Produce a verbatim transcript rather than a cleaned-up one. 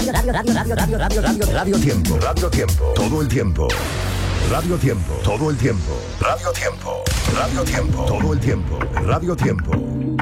radio, radio, radio, radio, radio, radio, radio Tiempo, Radio Tiempo, todo el tiempo. Radio Tiempo, todo el tiempo. Radio Tiempo, Radio Tiempo, todo el tiempo. Radio Tiempo.